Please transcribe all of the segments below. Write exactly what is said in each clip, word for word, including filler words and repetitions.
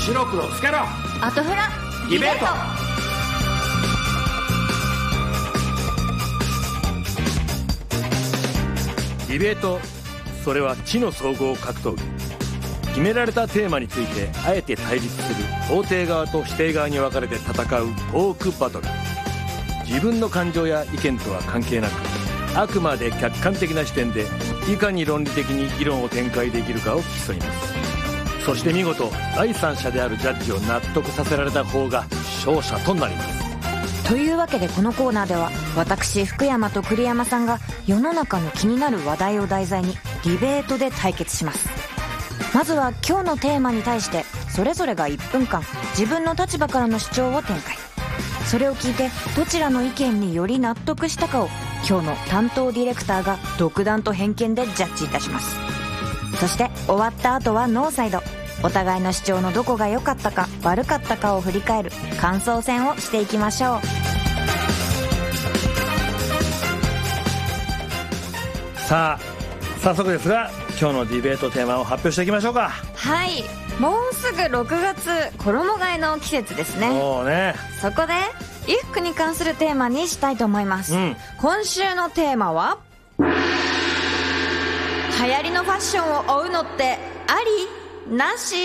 白黒つけろ。 アトフラディベート。 ディベート、それは知の総合格闘技。決められたテーマについてあえて対立する肯定側と否定側に分かれて戦うトークバトル。自分の感情や意見とは関係なく、あくまで客観的な視点でいかに論理的に議論を展開できるかを競います。そして見事第三者であるジャッジを納得させられた方が勝者となります。 というわけでこのコーナーでは、私福山と栗山さんが世の中の気になる話題を題材にディベートで対決します。まずは今日のテーマに対してそれぞれがいっぷんかん自分の立場からの主張を展開。それを聞いてどちらの意見により納得したかを今日の担当ディレクターが独断と偏見でジャッジいたします。そして終わった後はノーサイド、お互いの主張のどこが良かったか悪かったかを振り返る感想戦をしていきましょう。 さあ早速ですが今日のディベートテーマを発表していきましょうか。 はい、もうすぐろくがつ、衣替えの季節ですね。 そうね。 そこで衣服に関するテーマにしたいと思います、うん、今週のテーマは流行りのファッションを追うのってあり？なし？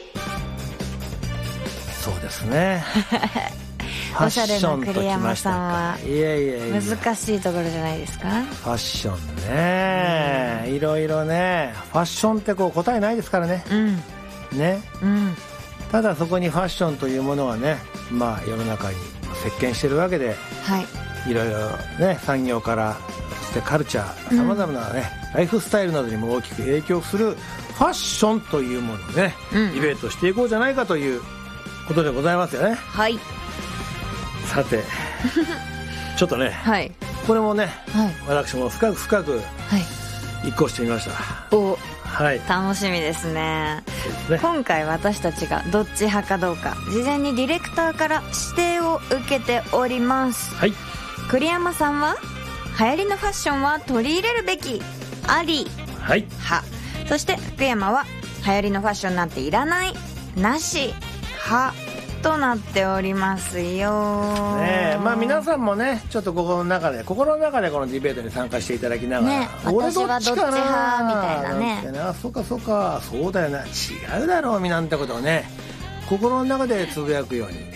そうですねおしゃれな栗山さんはいやいやいや難しいところじゃないですか。 ファッションね、うん、いろいろね、ファッションってこう答えないですからね、うん、ね、うん、ただそこにファッションというものがね、まあ世の中に席巻してるわけで、はい、いろいろね、産業からそしてカルチャー、さまざまなね、うん、ライフスタイルなどにも大きく影響するファッションというものをね、うん、ディベートしていこうじゃないかということでございますよね。 はい。 さてちょっとね、はい、これもね、はい、私も深く深く一考してみました。 お、はい、楽しみですね。ね、今回私たちがどっち派かどうか事前にディレクターから指定を受けております。はい。栗山さんは流行りのファッションは取り入れるべき、あり、はい、派。そして福山は流行りのファッションなんていらない、なし、派となっておりますよ。 ねえ、まあ皆さんもね、ちょっと心の中で心の中でこのディベートに参加していただきながら、ね、 私はどっち派みたいなね、 あ、そうかそうか、そうだよな、違うだろうみなんてことをね、心の中でつぶやくように